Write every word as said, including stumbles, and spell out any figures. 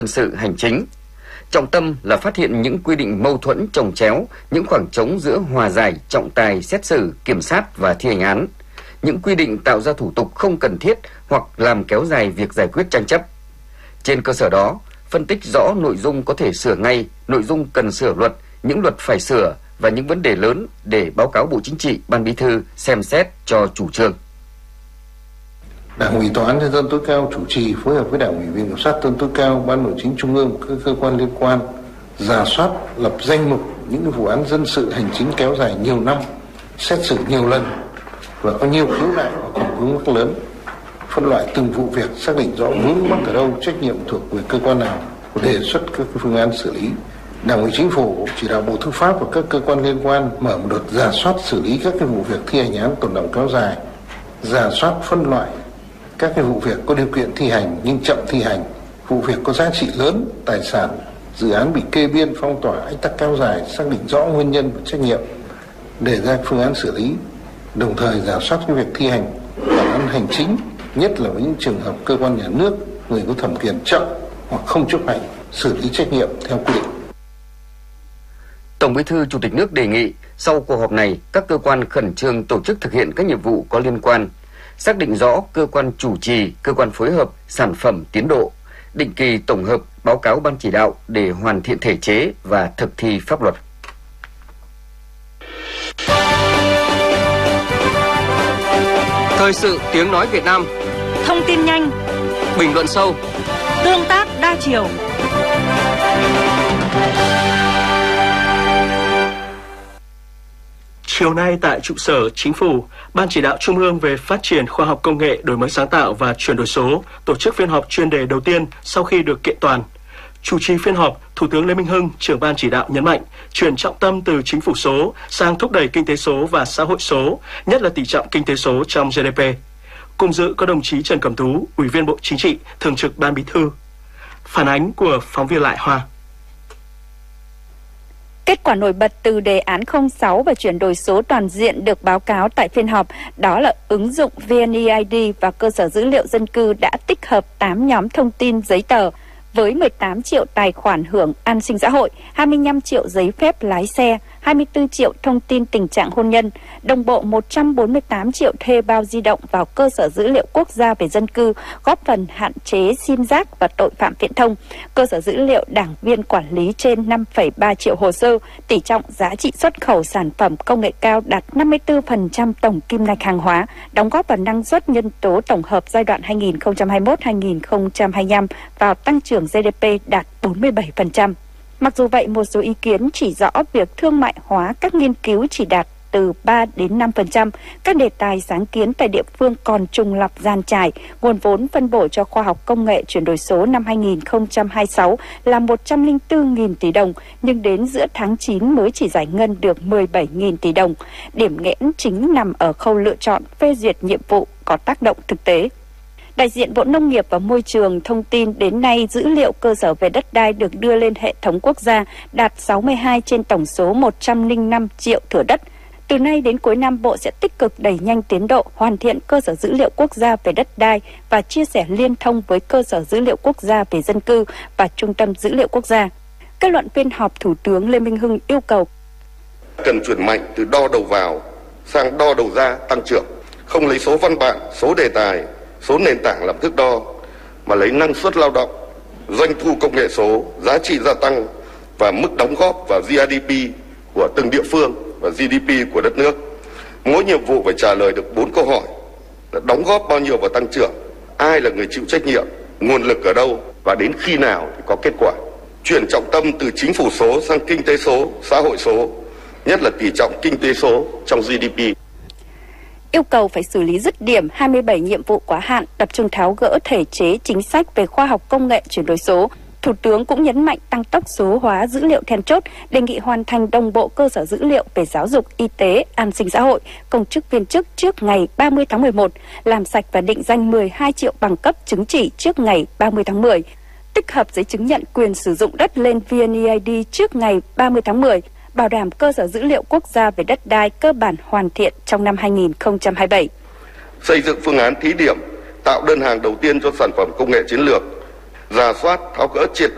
sự hành chính. Trọng tâm là phát hiện những quy định mâu thuẫn chồng chéo, những khoảng trống giữa hòa giải, trọng tài, xét xử, kiểm sát và thi hành án, những quy định tạo ra thủ tục không cần thiết hoặc làm kéo dài việc giải quyết tranh chấp. Trên cơ sở đó, phân tích rõ nội dung có thể sửa ngay, nội dung cần sửa luật, những luật phải sửa và những vấn đề lớn để báo cáo Bộ Chính trị, Ban Bí thư xem xét cho chủ trương. Đảng ủy Tòa án Nhân dân tối cao chủ trì phối hợp với Đảng ủy Viện Kiểm sát Nhân dân tối cao, Ban Nội chính Trung ương, các cơ quan liên quan rà soát, lập danh mục những vụ án dân sự hành chính kéo dài nhiều năm, xét xử nhiều lần và có nhiều khiếu nại và còn vướng mắc lớn, phân loại từng vụ việc, xác định rõ vướng mắc ở đâu, trách nhiệm thuộc về cơ quan nào, đề xuất các phương án xử lý. Đảng ủy Chính phủ chỉ đạo Bộ Tư pháp và các cơ quan liên quan mở một đợt rà soát xử lý các cái vụ việc thi hành án tồn đọng kéo dài, rà soát phân loại các cái vụ việc có điều kiện thi hành nhưng chậm thi hành, vụ việc có giá trị lớn, tài sản, dự án bị kê biên phong tỏa ách tắc kéo dài, xác định rõ nguyên nhân và trách nhiệm, đề ra phương án xử lý, đồng thời rà soát cái việc thi hành bản án hành chính, nhất là với những trường hợp cơ quan nhà nước, người có thẩm quyền chậm hoặc không chấp hành, xử lý trách nhiệm theo quy định. Tổng Bí thư Chủ tịch nước đề nghị sau cuộc họp này, các cơ quan khẩn trương tổ chức thực hiện các nhiệm vụ có liên quan, xác định rõ cơ quan chủ trì, cơ quan phối hợp, sản phẩm, tiến độ, định kỳ tổng hợp báo cáo Ban chỉ đạo để hoàn thiện thể chế và thực thi pháp luật. Thời sự tiếng nói Việt Nam. Thông tin nhanh, bình luận sâu, tương tác đa chiều. Chiều nay tại trụ sở Chính phủ, Ban chỉ đạo Trung ương về phát triển khoa học công nghệ, đổi mới sáng tạo và chuyển đổi số tổ chức phiên họp chuyên đề đầu tiên sau khi được kiện toàn. Chủ trì phiên họp, Thủ tướng Lê Minh Hưng, trưởng Ban chỉ đạo nhấn mạnh chuyển trọng tâm từ chính phủ số sang thúc đẩy kinh tế số và xã hội số, nhất là tỷ trọng kinh tế số trong giê đê pê. Cùng dự có đồng chí Trần Cẩm Tú, Ủy viên Bộ Chính trị, Thường trực Ban Bí thư. Phản ánh của phóng viên Lại Hoa. Kết quả nổi bật từ đề án không sáu và chuyển đổi số toàn diện được báo cáo tại phiên họp, đó là ứng dụng vê en e i đê và cơ sở dữ liệu dân cư đã tích hợp tám nhóm thông tin giấy tờ với mười tám triệu tài khoản hưởng an sinh xã hội, hai mươi lăm triệu giấy phép lái xe, hai mươi tư triệu thông tin tình trạng hôn nhân, đồng bộ một trăm bốn mươi tám triệu thuê bao di động vào cơ sở dữ liệu quốc gia về dân cư, góp phần hạn chế sim giác và tội phạm viễn thông. Cơ sở dữ liệu đảng viên quản lý trên năm phẩy ba triệu hồ sơ, tỷ trọng giá trị xuất khẩu sản phẩm công nghệ cao đạt năm mươi tư phần trăm tổng kim ngạch hàng hóa, đóng góp vào năng suất nhân tố tổng hợp giai đoạn hai nghìn không trăm hai mươi mốt đến hai nghìn không trăm hai mươi lăm vào tăng trưởng giê đê pê đạt bốn mươi bảy phần trăm. Mặc dù vậy, một số ý kiến chỉ rõ việc thương mại hóa các nghiên cứu chỉ đạt từ ba đến năm phần trăm, các đề tài sáng kiến tại địa phương còn trùng lặp dàn trải, nguồn vốn phân bổ cho khoa học công nghệ chuyển đổi số năm hai nghìn không trăm hai mươi sáu là một trăm lẻ bốn nghìn tỷ đồng, nhưng đến giữa tháng chín mới chỉ giải ngân được mười bảy nghìn tỷ đồng. Điểm nghẽn chính nằm ở khâu lựa chọn phê duyệt nhiệm vụ có tác động thực tế. Đại diện Bộ Nông nghiệp và Môi trường thông tin đến nay dữ liệu cơ sở về đất đai được đưa lên hệ thống quốc gia đạt sáu mươi hai trên tổng số một trăm lẻ năm triệu thửa đất. Từ nay đến cuối năm, Bộ sẽ tích cực đẩy nhanh tiến độ hoàn thiện cơ sở dữ liệu quốc gia về đất đai và chia sẻ liên thông với cơ sở dữ liệu quốc gia về dân cư và Trung tâm Dữ liệu Quốc gia. Kết luận phiên họp, Thủ tướng Lê Minh Hưng yêu cầu cần chuyển mạnh từ đo đầu vào sang đo đầu ra tăng trưởng, không lấy số văn bản, số đề tài, số nền tảng làm thước đo, mà lấy năng suất lao động, doanh thu công nghệ số, giá trị gia tăng và mức đóng góp vào giê đê pê của từng địa phương và giê đê pê của đất nước. Mỗi nhiệm vụ phải trả lời được bốn câu hỏi là đóng góp bao nhiêu vào tăng trưởng, ai là người chịu trách nhiệm, nguồn lực ở đâu và đến khi nào thì có kết quả. Chuyển trọng tâm từ chính phủ số sang kinh tế số, xã hội số, nhất là tỷ trọng kinh tế số trong giê đê pê. Yêu cầu phải xử lý dứt điểm hai mươi bảy nhiệm vụ quá hạn, tập trung tháo gỡ thể chế chính sách về khoa học công nghệ chuyển đổi số. Thủ tướng cũng nhấn mạnh tăng tốc số hóa dữ liệu then chốt, đề nghị hoàn thành đồng bộ cơ sở dữ liệu về giáo dục, y tế, an sinh xã hội, công chức viên chức trước ngày ba mươi tháng mười một, làm sạch và định danh mười hai triệu bằng cấp chứng chỉ trước ngày ba mươi tháng mười, tích hợp giấy chứng nhận quyền sử dụng đất lên vê en e i đê trước ngày ba mươi tháng mười, bảo đảm cơ sở dữ liệu quốc gia về đất đai cơ bản hoàn thiện trong năm hai nghìn không trăm hai mươi bảy. Xây dựng phương án thí điểm tạo đơn hàng đầu tiên cho sản phẩm công nghệ chiến lược, rà soát tháo gỡ triệt